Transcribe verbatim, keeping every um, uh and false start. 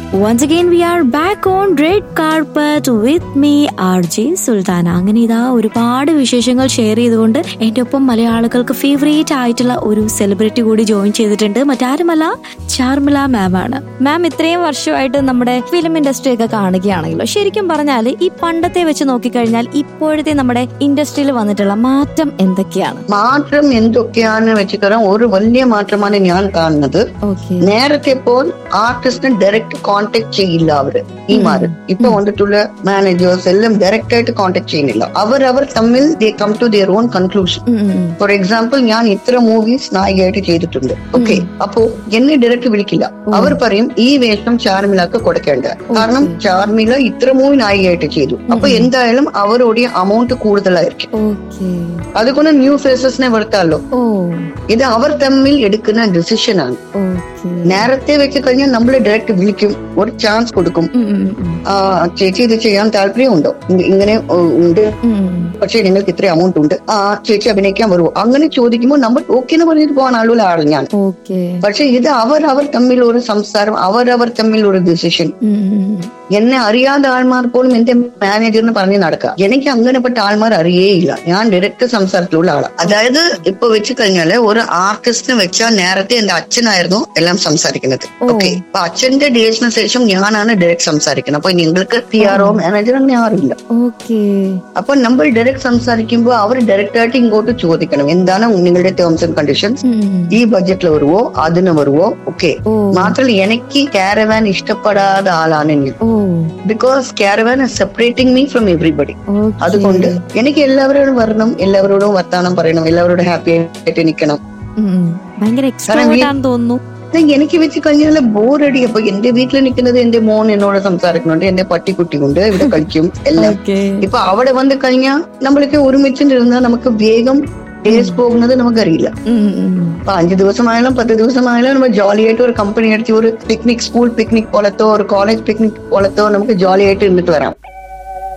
Once again we are back on Red Carpet with me R J Sultana. അങ്ങനെ ഇതാ ഒരുപാട് വിശേഷങ്ങൾ share ചെയ്തുകൊണ്ട് എന്റെ ഒപ്പം മലയാളികൾക്ക് ഫേവറേറ്റ് ആയിട്ടുള്ള ഒരു സെലിബ്രിറ്റി കൂടി ജോയിൻ ചെയ്തിട്ടുണ്ട്. മറ്റാരുമല്ല, ചാർമിള മാം ആണ്. മാം ഇത്രയും വർഷമായിട്ട് നമ്മുടെ ഫിലിം ഇൻഡസ്ട്രി ഒക്കെ കാണുകയാണെങ്കിലോ, ശരിക്കും പറഞ്ഞാൽ ഈ പണ്ടത്തെ വെച്ച് നോക്കിക്കഴിഞ്ഞാൽ ഇപ്പോഴത്തെ നമ്മുടെ ഇൻഡസ്ട്രിയിൽ വന്നിട്ടുള്ള മാറ്റം എന്തൊക്കെയാണ്? മാറ്റം എന്തൊക്കെയാണെന്ന് വെച്ചിട്ട് ഒരു വലിയ മാറ്റമാണ് ഞാൻ കാണുന്നത്. നേരത്തെ ഇപ്പോൾ ആർട്ടിസ്റ്റിന് ഡയറക്റ്റ് കോൺടാക്ട് ചെയ്യില്ല അവര്. ഈ മാറി ഇപ്പൊ വന്നിട്ടുള്ള മാനേജേഴ്സ് എല്ലാം ഡയറക്റ്റ് ആയിട്ട് കോൺടാക്ട് ചെയ്യുന്നില്ല. അവർ അവർ തമ്മിൽ they come to their on conclusion. For example, ഞാൻ ഇത്ര മൂവീസ് നായികയായിട്ട് ചെയ്തിട്ടുണ്ട്. ഓക്കെ, അപ്പോ എന്നെ ഡയറക്റ്റ് വിളിക്കില്ല. അവർ പറയും ഈ വേഷം ചാർമിളക്ക് കൊടുക്കേണ്ട, കാരണം ചാർമിള ഇത്ര മൂവി നായികയായിട്ട് ചെയ്തു. അപ്പൊ എന്തായാലും അവരോട് അമൗണ്ട് കൂടുതലായിരിക്കും. അതുകൊണ്ട് ന്യൂ ഫേസസിനെ വരുത്താമല്ലോ. ഇത് അവർ തമ്മിൽ എടുക്കുന്ന ഡിസിഷൻ ആണ്. നേരത്തെ വെച്ച് കഴിഞ്ഞാൽ നമ്മൾ ഡയറക്റ്റ് വിളിക്കും, ഒരു ചാൻസ് കൊടുക്കും. ചേച്ചി ഇത് ചെയ്യാൻ താല്പര്യമുണ്ടോ, ഇങ്ങനെ ഉണ്ട്, പക്ഷെ നിങ്ങൾക്ക് ഇത്ര എമൗണ്ട് ഉണ്ട്, ആ ചേച്ചി അഭിനയിക്കാൻ വരുമോ, അങ്ങനെ ചോദിക്കുമ്പോൾ നമ്മൾ ഓക്കെ എന്ന് പറഞ്ഞിട്ട് പോകാൻ ആളുകൾ ആൾ ഞാൻ. പക്ഷെ ഇത് അവർ അവർ തമ്മിൽ ഒരു സംസാരം, അവരവർ തമ്മിൽ ഒരു ഡിസിഷൻ. എന്നെ അറിയാത്ത ആൾമാർ പോലും എന്റെ മാനേജറിന് പറഞ്ഞ് നടക്കുക. എനിക്ക് അങ്ങനെപ്പെട്ട ആൾമാർ അറിയേയില്ല. ഞാൻ ഡയറക്റ്റ് സംസാരത്തിലുള്ള ആളാണ്. അതായത് ഇപ്പൊ വെച്ച് കഴിഞ്ഞാല് ഒരു ആർട്ടിസ്റ്റിന് വെച്ചാൽ നേരത്തെ എന്റെ അച്ഛനായിരുന്നു എല്ലാം സംസാരിക്കുന്നത്. ഓക്കെ, അപ്പൊ അച്ഛന്റെ ഡേറ്റ്സിന് ശേഷം ഞാനാണ് ഡയറക്റ്റ് സംസാരിക്കുന്നത്. അപ്പൊ നിങ്ങൾക്ക് പി ആർ ഒ മാനേജർ അങ്ങനെ ആറില്ല. അപ്പൊ നമ്മൾ ഡയറക്റ്റ് സംസാരിക്കുമ്പോൾ അവർ ഡയറക്റ്റ് ആയിട്ട് ഇങ്ങോട്ട് ചോദിക്കണം, എന്താണ് നിങ്ങളുടെ ടേംസ് ആൻഡ് കണ്ടീഷൻസ്, ഈ ബഡ്ജറ്റിൽ വരുവോ, അതിന് വരുവോ. ഓക്കെ, മാത്രമല്ല എനിക്ക് കാരവാൻ ഇഷ്ടപ്പെടാത്ത ആളാണ് ഞാൻ. Because caravan is separating me from everybody. അതുകൊണ്ട് എനിക്ക് എല്ലാവരോടും വരണം, എല്ലാവരോടും വർത്താനം പറയണം, എല്ലാവരോടും ഹാപ്പി ആയിട്ട് നിൽക്കണം. എനിക്ക് വെച്ച് കഴിഞ്ഞാൽ ബോറടി. അപ്പൊ എന്റെ വീട്ടിൽ നിൽക്കുന്നത് എന്റെ മോൻ എന്നോട് സംസാരിക്കുന്നുണ്ട്, എന്റെ പട്ടിക്കുട്ടിയുണ്ട്, ഇവിടെ കളിക്കും എല്ലാം. ഇപ്പൊ അവിടെ വന്നു കഴിഞ്ഞാൽ നമ്മളൊക്കെ ഒരുമിച്ചിരുന്നാൽ നമുക്ക് വേഗം ഡേസ് പോകുന്നത് നമുക്കറിയില്ല. അപ്പൊ അഞ്ചു ദിവസമായാലും പത്ത് ദിവസമായാലും നമ്മൾ ജോളിയായിട്ട് ഒരു കമ്പനി അടിച്ച് ഒരു പിക്നിക്, സ്കൂൾ പിക്നിക് പോലത്തോ ഒരു കോളേജ് പിക്നിക് പോലത്തോ നമുക്ക് ജോളിയായിട്ട് ഇരുന്നിട്ട് വരാം.